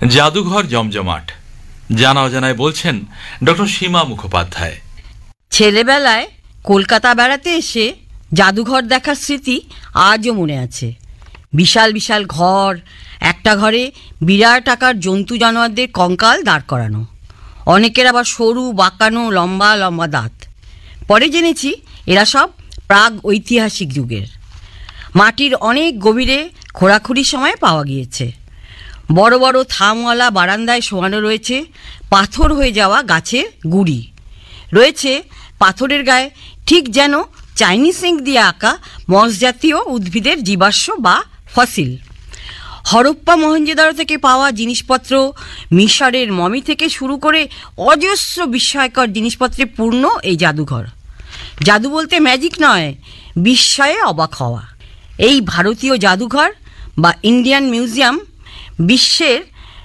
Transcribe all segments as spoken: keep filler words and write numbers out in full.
জাদুঘর জমজমাট, জানা অজানায় বলছেন ডক্টর সীমা মুখোপাধ্যায়। ছেলেবেলায় কলকাতা বেড়াতে এসে জাদুঘর দেখার স্মৃতি আজও মনে আছে। বিশাল বিশাল ঘর, একটা ঘরে বিরাট আকার জন্তু জানোয়ারদের কঙ্কাল দাঁড় করানো, অনেকের আবার সরু বাঁকানো লম্বা লম্বা দাঁত। পরে জেনেছি এরা সব প্রাগ ঐতিহাসিক যুগের। মাটির অনেক গভীরে খোঁড়াখুড়ির সময় পাওয়া গিয়েছে। বড় বড় থামওয়ালা বারান্দায় শোয়ানো রয়েছে পাথর হয়ে যাওয়া গাছের গুড়ি, রয়েছে পাথরের গায়ে ঠিক যেন চাইনিজ ইঙ্ক দিয়ে আঁকা মস জাতীয় উদ্ভিদের জীবাশ্ম বা ফসিল। হরপ্পা মহেঞ্জোদারো থেকে পাওয়া জিনিসপত্র, মিশরের মমি থেকে শুরু করে অজস্র বিস্ময়কর জিনিসপত্রে পূর্ণ এই জাদুঘর। জাদু বলতে ম্যাজিক নয়, বিস্ময়ে অবাক হওয়া। এই ভারতীয় জাদুঘর বা ইন্ডিয়ান মিউজিয়াম বিশ্বের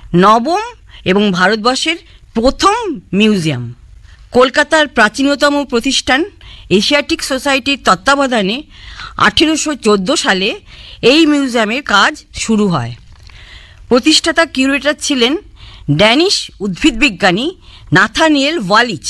নবম এবং ভারতবর্ষের প্রথম মিউজিয়াম। কলকাতার প্রাচীনতম প্রতিষ্ঠান এশিয়াটিক সোসাইটির তত্ত্বাবধানে আঠেরোশো চোদ্দো সালে এই মিউজিয়ামের কাজ শুরু হয়। প্রতিষ্ঠাতা কিউরেটর ছিলেন ড্যানিশ উদ্ভিদবিজ্ঞানী নাথানিয়েল ওয়ালিচ।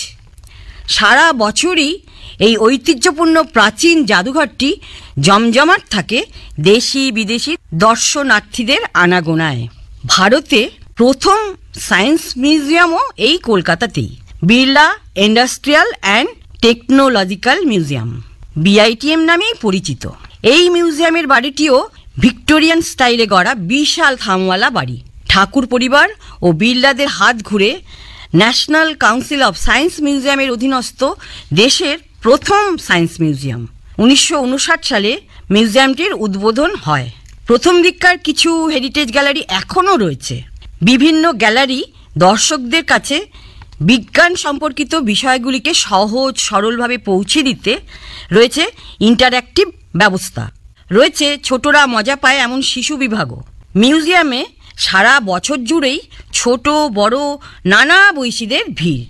সারা বছরই এই ঐতিহ্যপূর্ণ প্রাচীন জাদুঘরটি জমজমাট থাকে দেশি বিদেশি দর্শনার্থীদের আনাগোনায়। ভারতে প্রথম সায়েন্স মিউজিয়ামও এই কলকাতাতেই, Birla industrial and technological museum, BITM নামেই পরিচিত। এই মিউজিয়ামের বাড়িটিও ভিক্টোরিয়ান স্টাইলে গড়া বিশাল থামওয়ালা বাড়ি। ঠাকুর পরিবার ও বিড়লাদের হাত ঘুরে ন্যাশনাল কাউন্সিল অফ সায়েন্স মিউজিয়ামের অধীনস্থ দেশের প্রথম সায়েন্স মিউজিয়াম। উনিশশো উনষাট সালে মিউজিয়ামটির উদ্বোধন হয়। প্রথম দিককার কিছু হেরিটেজ গ্যালারি এখনও রয়েছে। বিভিন্ন গ্যালারি দর্শকদের কাছে বিজ্ঞান সম্পর্কিত বিষয়গুলিকে সহজ সরলভাবে পৌঁছে দিতে রয়েছে ইন্টারঅ্যাক্টিভ ব্যবস্থা। রয়েছে ছোটরা মজা পায় এমন শিশু বিভাগও। মিউজিয়ামে সারা বছর জুড়েই ছোট বড় নানা বয়সীদের ভিড়,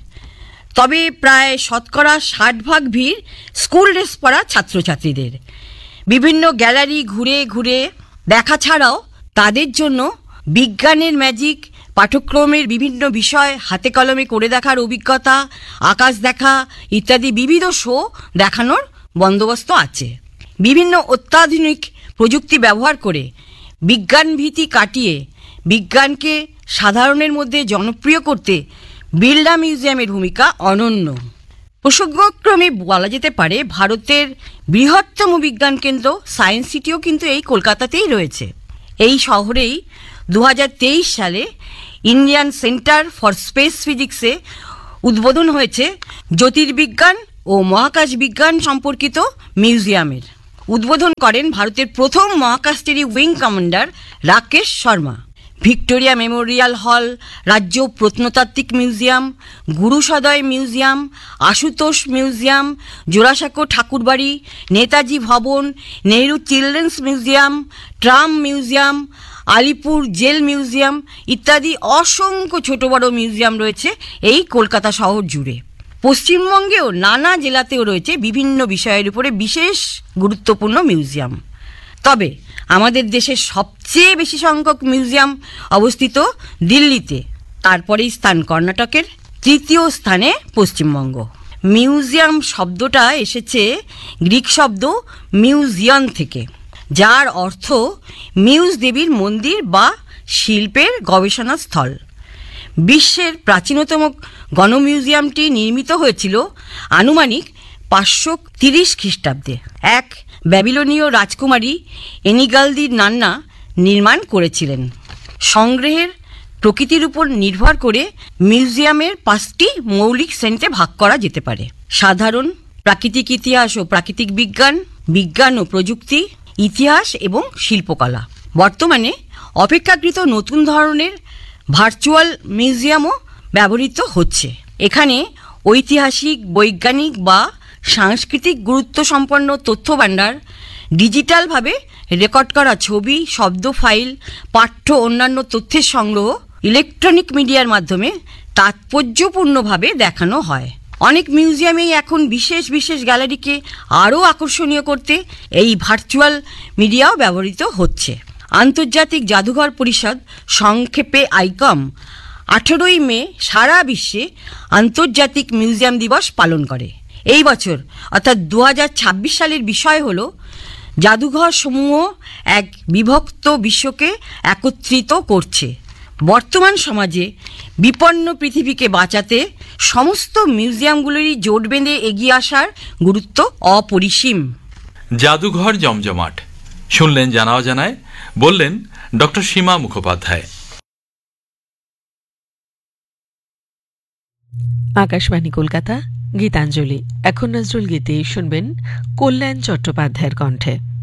তবে প্রায় শতকরা ষাট ভাগ ভিড় স্কুল ড্রেস পরা ছাত্রছাত্রীদের। বিভিন্ন গ্যালারি ঘুরে ঘুরে দেখা ছাড়াও তাদের জন্য বিজ্ঞানের ম্যাজিক, পাঠ্যক্রমের বিভিন্ন বিষয় হাতে কলমে করে দেখার অভিজ্ঞতা, আকাশ দেখা ইত্যাদি বিবিধ শো দেখানোর বন্দোবস্ত আছে। বিভিন্ন অত্যাধুনিক প্রযুক্তি ব্যবহার করে বিজ্ঞান ভীতি কাটিয়ে বিজ্ঞানকে সাধারণের মধ্যে জনপ্রিয় করতে বিড়লা মিউজিয়ামের ভূমিকা অনন্য। প্রসঙ্গক্রমে বলা যেতে পারে ভারতের বৃহত্তম বিজ্ঞান কেন্দ্র সায়েন্স সিটিও কিন্তু এই কলকাতাতেই রয়েছে। এই শহরেই দু হাজার তেইশ সালে ইন্ডিয়ান সেন্টার ফর স্পেস ফিজিক্সে উদ্বোধন হয়েছে জ্যোতির্বিজ্ঞান ও মহাকাশ বিজ্ঞান সম্পর্কিত মিউজিয়ামের। উদ্বোধন করেন ভারতের প্রথম মহাকাশচারী wing commander Rakesh Sharma. Victoria Memorial হল, রাজ্য প্রত্নতাত্ত্বিক museum, Guru Saday museum, Ashutosh museum, Jorasanko ঠাকুরবাড়ি, নেতাজি ভবন, Nehru children's museum, tram museum, Alipur jail museum ইত্যাদি অসংখ্য ছোট বড় মিউজিয়াম রয়েছে এই কলকাতা শহর জুড়ে। পশ্চিমবঙ্গেও নানা জেলাতেও রয়েছে বিভিন্ন বিষয়ের উপরে বিশেষ গুরুত্বপূর্ণ মিউজিয়াম। তবে আমাদের দেশের সবচেয়ে বেশি সংখ্যক মিউজিয়াম অবস্থিত দিল্লিতে, তারপরেই স্থান কর্ণাটকের, তৃতীয় স্থানে পশ্চিমবঙ্গ। মিউজিয়াম শব্দটা এসেছে গ্রিক শব্দ মিউজিয়াম থেকে, যার অর্থ মিউজ দেবীর মন্দির বা শিল্পের গবেষণা স্থল। বিশ্বের প্রাচীনতম গণমিউজিয়ামটি নির্মিত হয়েছিল আনুমানিক পাঁচশো তিরিশ খ্রিস্টাব্দে। এক ব্যাবিলনীয় রাজকুমারী এনিগালদি নান্না নির্মাণ করেছিলেন। সংগ্রহের প্রকৃতির উপর নির্ভর করে মিউজিয়ামের পাঁচটি মৌলিক শ্রেণীতে ভাগ করা যেতে পারে: সাধারণ, প্রাকৃতিক ইতিহাস ও প্রাকৃতিক বিজ্ঞান, বিজ্ঞান ও প্রযুক্তি, ইতিহাস এবং শিল্পকলা। বর্তমানে অপেক্ষাকৃত নতুন ধরনের ভার্চুয়াল মিউজিয়ামও ব্যবহৃত হচ্ছে। এখানে ঐতিহাসিক, বৈজ্ঞানিক বা সাংস্কৃতিক গুরুত্ব সম্পন্ন তথ্য ভাণ্ডার, ডিজিটালভাবে রেকর্ড করা ছবি, শব্দ ফাইল, পাঠ্য অন্যান্য তথ্যের সংগ্রহ ইলেকট্রনিক মিডিয়ার মাধ্যমে তাৎপর্যপূর্ণভাবে দেখানো হয়। অনেক মিউজিয়ামেই এখন বিশেষ বিশেষ গ্যালারিকে আরও আকর্ষণীয় করতে এই ভার্চুয়াল মিডিয়াও ব্যবহৃত হচ্ছে। আন্তর্জাতিক জাদুঘর পরিষদ, সংক্ষেপে আইকম, আঠেরোই মে সারা বিশ্বে আন্তর্জাতিক মিউজিয়াম দিবস পালন করে। এই বছর অর্থাৎ দু হাজার ছাব্বিশ সালের বিষয় হল জাদুঘর সমূহ এক বিভক্ত বিশ্বকে একত্রিত করছে। বর্তমান সমাজে বিপন্ন পৃথিবীকে বাঁচাতে সমস্ত মিউজিয়ামগুলোরই জোট বেঁধে এগিয়ে আসার গুরুত্ব অপরিসীম। জাদুঘর জমজমাট শুনলেন জানা অজানায়, বললেন ডক্টর সীমা মুখোপাধ্যায়। আকাশবাণী কলকাতা, গীতাঞ্জলি। এখন নজরুল গীতি শুনবেন কল্যাণ চট্টোপাধ্যায়ের কণ্ঠে।